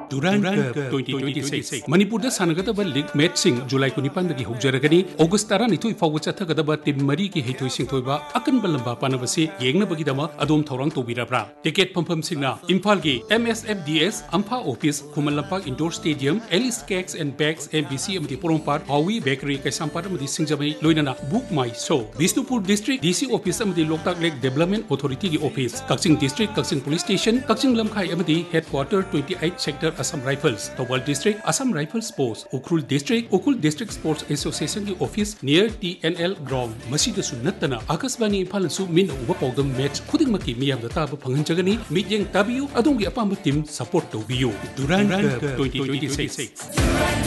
Duran Cup 2026 Manipurda Sanagada League Matching July 25 Hujjaragani August 12 fawga chathagada team mari ki heitoi singthoiba akan balamba panabasi yengna bagidama adom thorang tobirabra ticket pampam singna Imphal gi MSFDS Ampha Office Khumalampak Indoor Stadium Alice Cakes and Bags MBC amdi Porongpar Hawi Bakery Kaisampar amdi Singjamai loinana Book My Show Bisnupur District DC Office amdi Loktak Lake Development Authority gi Office Kakching District Kakching Police Station Kakching Lamkhai amdi Headquarter 28 Sector Assam Rifles Tawal District Assam Rifles Post Ukrul District Sports Association ki Office near TNL Ground Masida Sunnatana Akasbani Palansu Min Uba Pogam Match Kudimaki Miyam the Taba Panganjagani Mijang Tabiu Adongi Apamba Team Support to View Duran Cup 2026